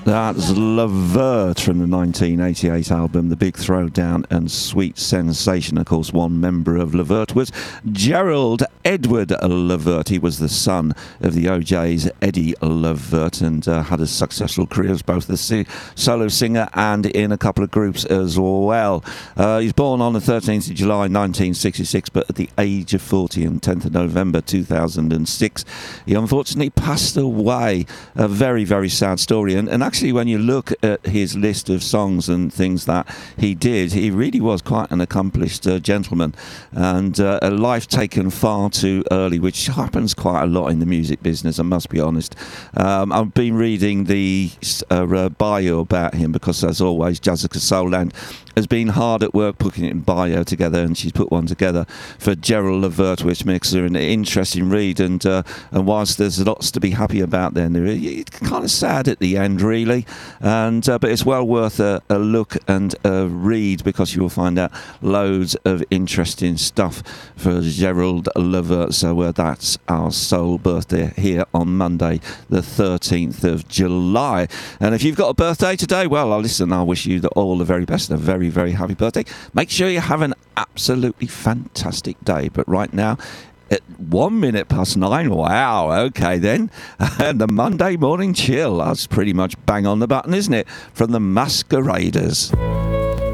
That's Levert from the 1988 album The Big Throwdown and Sweet Sensation. Of course, one member of Levert was Gerald Edward Levert. He was the son of the O'Jays, Eddie Levert, and had a successful career as both the solo singer and in a couple of groups as well. He was born on the 13th of July 1966, but at the age of 40 on 10th of November 2006, he unfortunately passed away. A very, very sad story. And actually, when you look at his list of songs and things that he did, he really was quite an accomplished gentleman, and a life taken far too early, which happens quite a lot in the music business, I must be honest. I've been reading the bio about him because, as always, Jazzica Soland has been hard at work putting it in bio together, and she's put one together for Gerald Levert, which makes her an interesting read. And whilst there's lots to be happy about there, it's kind of sad at the end, really. And but it's well worth a look and a read, because you will find out loads of interesting stuff for Gerald Levert. So that's our soul birthday here on Monday, the 13th of July. And if you've got a birthday today, well, I wish you all the very best and a very, very happy birthday. Make sure you have an absolutely fantastic day. But right now, at 1 minute past 9, wow, okay then, and the Monday morning chill, that's pretty much bang on the button, isn't it, from the Masqueraders.